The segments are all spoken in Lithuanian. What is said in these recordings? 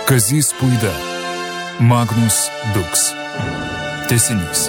Kazys Puida, Magnus Dux. Tęsinys.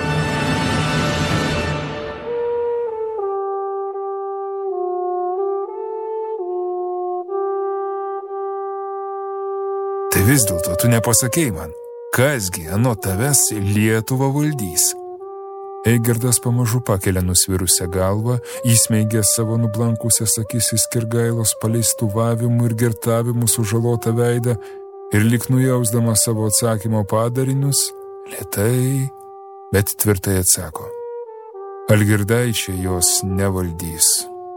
Tai vis dėlto tu nepasakei man, kasgi anot tavęs Lietuvą valdys. Eigirdas pamažu pakelia nusvirusią galvą, įsmeigė savo nublankusias akis į Skirgailos paleistuvavimų ir girtavimų sužalotą veidą ir lyg nujausdama savo atsakymo padarinius, lėtai, bet tvirtai atsako: Algirdaičiai jos nevaldys.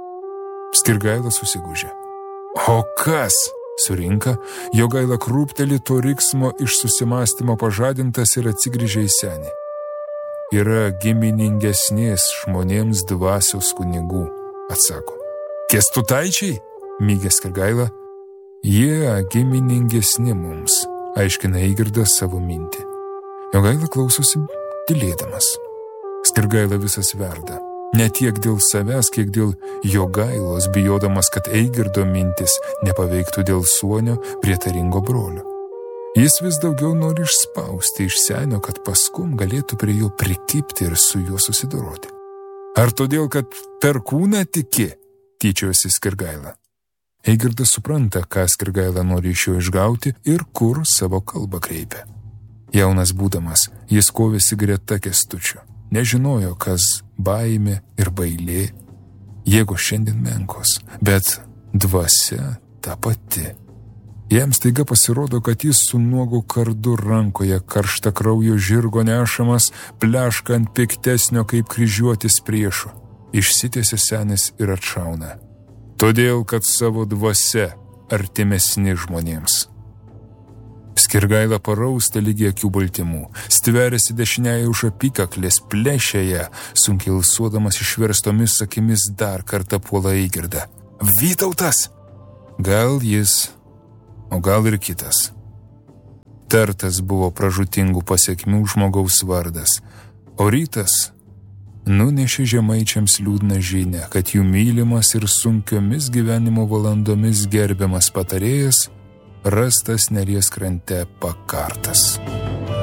Skirgaila susigūžė. O kas? Surinka, Jogaila krūpteli to riksmo iš susimąstymo pažadintas ir atsigrįžė į senį. Yra giminingesnės žmonėms dvasios kunigų, atsako. Kęstutaičiai? Mygė Skirgaila. Jie giminingesni mums, aiškina Eigirdas savo mintį. Jogaila klausosi tylėdamas. Skirgaila visas verda. Ne tiek dėl savęs, kiek dėl Jogailos, bijodamas, kad Eigirdo mintis nepaveiktų dėl suonio prietaringo brolio. Jis vis daugiau nori išspausti iš senio, kad paskum galėtų prie jo prikibti ir su juo susidoroti. Ar todėl, kad per kūną tiki, tyčiosi Skirgaila. Eigirdas supranta, ką Skirgaila nori iš jo išgauti ir kur savo kalbą kreipia. Jaunas būdamas, jis kovėsi greta Kęstučio. Nežinojo, kas baimė ir bailė. Jėgos šiandien menkos, bet dvasia ta pati. Jam staiga pasirodo, kad jis su nuogu kardu rankoje karšta kraujo žirgo nešamas, pleška ant piktesnio kaip kryžiuotis priešo. Išsitiesia senis ir atšauna. Todėl, kad savo dvasia artimesni žmonėms. Skirgaila parausta lygiai akių baltymų, stveriasi dešiniąją už apykaklės, plešia ją, sunkiai ilsuodamas išverstomis akimis dar kartą puola Eigirdą. Vytautas! Gal jis, o gal ir kitas. Tartas buvo pražūtingų pasekmių žmogaus vardas, o rytas nunešė žemaičiams liūdną žinią, kad jų mylimas ir sunkiomis gyvenimo valandomis gerbiamas patarėjas rastas Neries krante pakartas.